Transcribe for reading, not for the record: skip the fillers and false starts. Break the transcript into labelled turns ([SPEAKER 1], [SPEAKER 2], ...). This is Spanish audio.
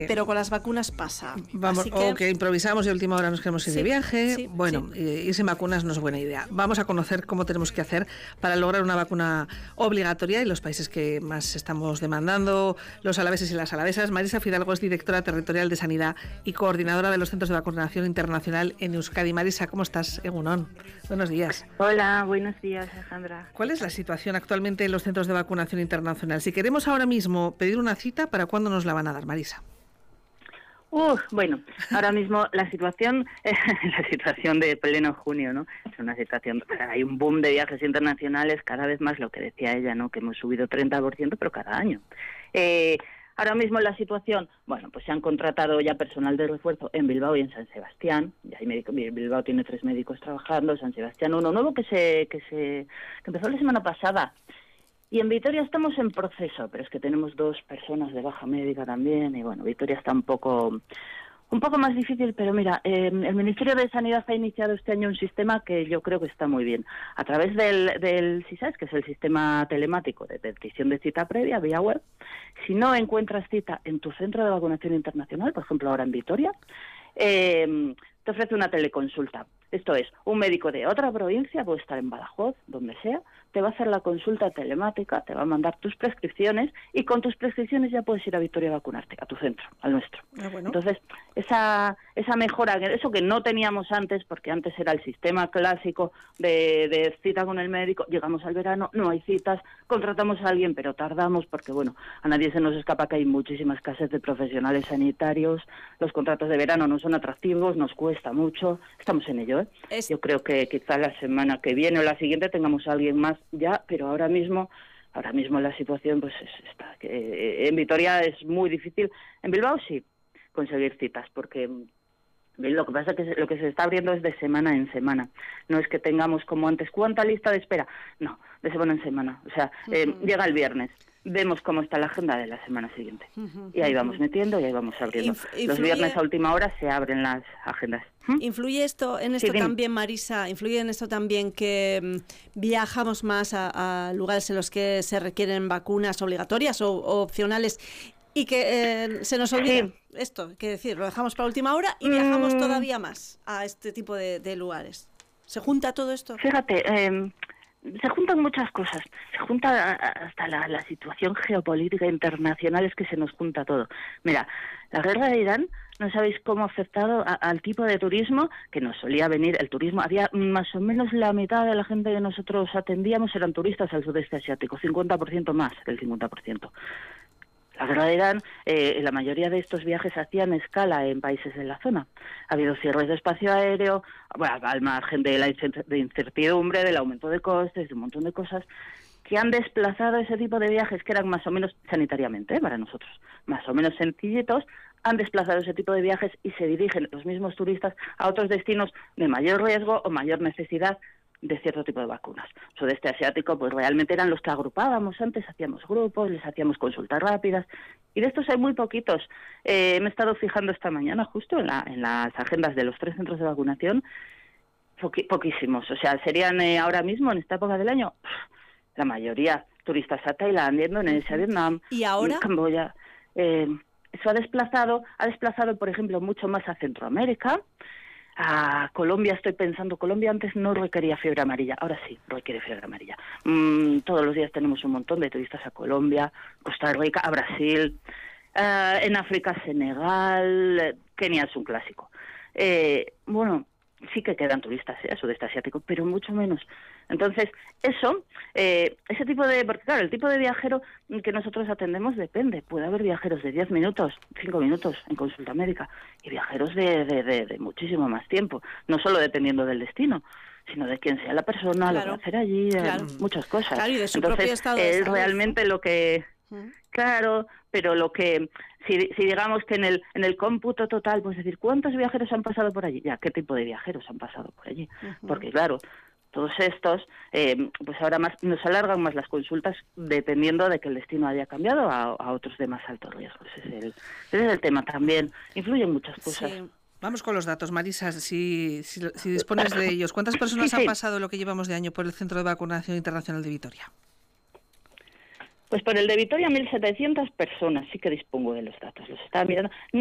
[SPEAKER 1] Pero con las vacunas pasa.
[SPEAKER 2] Vamos,
[SPEAKER 1] Así que...
[SPEAKER 2] O que improvisamos y a última hora nos queremos ir de viaje. Ir sin vacunas no es buena idea. Vamos a conocer cómo tenemos que hacer para lograr una vacuna obligatoria en los países que más estamos demandando, los alaveses y las alavesas. Marisa Fidalgo es directora territorial de Sanidad y coordinadora de los centros de vacunación internacional en Euskadi. Marisa, ¿cómo estás? Egunon. Buenos días.
[SPEAKER 3] Hola, buenos días, Alejandra.
[SPEAKER 2] ¿Cuál es la situación actualmente en los centros de vacunación internacional? Si queremos ahora mismo pedir una cita, ¿para cuándo nos la van a dar, Marisa?
[SPEAKER 3] Bueno, ahora mismo la situación de pleno junio, ¿no? Es una situación, hay un boom de viajes internacionales, cada vez más, lo que decía ella, ¿no? Que hemos subido 30%, pero cada año. Ahora mismo la situación, pues se han contratado ya personal de refuerzo en Bilbao y en San Sebastián. Ya hay Bilbao tiene 3 médicos trabajando, San Sebastián uno nuevo que empezó la semana pasada. Y en Vitoria estamos en proceso, pero es que tenemos 2 personas de baja médica también, y bueno, Vitoria está un poco más difícil, pero mira, el Ministerio de Sanidad ha iniciado este año un sistema que yo creo que está muy bien. A través del SISAES, que es el sistema telemático de petición de cita previa, vía web, si no encuentras cita en tu centro de vacunación internacional, por ejemplo ahora en Vitoria, te ofrece una teleconsulta. Esto es, un médico de otra provincia, puede estar en Badajoz, donde sea, te va a hacer la consulta telemática, te va a mandar tus prescripciones y con tus prescripciones ya puedes ir a Vitoria a vacunarte, a tu centro, al nuestro.
[SPEAKER 2] Bueno.
[SPEAKER 3] Entonces, esa mejora, eso que no teníamos antes, porque antes era el sistema clásico de cita con el médico, llegamos al verano, no hay citas, contratamos a alguien, pero tardamos porque, a nadie se nos escapa que hay muchísima escasez de profesionales sanitarios, los contratos de verano no son atractivos, nos cuesta mucho, estamos en ello, Yo creo que quizá la semana que viene o la siguiente tengamos a alguien más ya, pero ahora mismo la situación está que en Vitoria es muy difícil. En Bilbao sí conseguir citas, porque lo que pasa es que lo que se está abriendo es de semana en semana. No es que tengamos como antes, ¿cuánta lista de espera? No, de semana en semana. O sea, llega el viernes, vemos cómo está la agenda de la semana siguiente. Y ahí vamos metiendo y ahí vamos abriendo. Los viernes a última hora se abren las agendas.
[SPEAKER 1] ¿Influye esto en esto también, Marisa? ¿Influye en esto también que viajamos más a lugares en los que se requieren vacunas obligatorias o opcionales y que se nos olvida esto? Que decir, lo dejamos para última hora y viajamos todavía más a este tipo de lugares. ¿Se junta todo esto?
[SPEAKER 3] Fíjate, se juntan muchas cosas. Se junta hasta la situación geopolítica internacional, es que se nos junta todo. Mira, la guerra de Irán, no sabéis cómo ha afectado al tipo de turismo que nos solía venir. El turismo, había más o menos la mitad de la gente que nosotros atendíamos eran turistas al sudeste asiático, 50% más que el 50%. La guerra de Irán, la mayoría de estos viajes hacían escala en países de la zona. Ha habido cierres de espacio aéreo, al margen de la incertidumbre, del aumento de costes, de un montón de cosas que han desplazado ese tipo de viajes que eran más o menos sanitariamente, para nosotros, más o menos sencillitos, han desplazado ese tipo de viajes y se dirigen los mismos turistas a otros destinos de mayor riesgo o mayor necesidad de cierto tipo de vacunas. Sudeste asiático, realmente eran los que agrupábamos antes, hacíamos grupos, les hacíamos consultas rápidas, y de estos hay muy poquitos. Me he estado fijando esta mañana justo en las agendas de los 3 centros de vacunación, poquísimos. O sea, serían ahora mismo, en esta época del año, la mayoría turistas a Tailandia, Indonesia, Vietnam,
[SPEAKER 1] ¿Y ahora?
[SPEAKER 3] Camboya. Eso ha desplazado, por ejemplo, mucho más a Centroamérica. A Colombia estoy pensando, Colombia antes no requería fiebre amarilla, ahora sí requiere fiebre amarilla. Todos los días tenemos un montón de turistas a Colombia, Costa Rica, a Brasil, en África, Senegal, Kenia es un clásico. Sí que quedan turistas a sudeste asiático, pero mucho menos. Entonces, ese tipo de... Porque claro, el tipo de viajero que nosotros atendemos depende. Puede haber viajeros de 10 minutos, 5 minutos en consulta médica y viajeros de muchísimo más tiempo. No solo dependiendo del destino, sino de quién sea la persona, lo que va a hacer allí, muchas cosas.
[SPEAKER 1] Claro, y de su propio estado de salud.
[SPEAKER 3] Realmente lo que... Claro, pero lo que... Si digamos que en el cómputo total, pues decir, ¿cuántos viajeros han pasado por allí? Ya, ¿qué tipo de viajeros han pasado por allí? Porque claro, todos estos, pues ahora nos alargan más las consultas dependiendo de que el destino haya cambiado a otros de más alto riesgo. Ese es el tema también. Influyen muchas cosas.
[SPEAKER 2] Sí. Vamos con los datos, Marisa, si dispones de ellos. ¿Cuántas personas han pasado lo que llevamos de año por el Centro de Vacunación Internacional de Vitoria?
[SPEAKER 3] Pues por el de Vitoria 1.700 personas, sí que dispongo de los datos, los estaba mirando.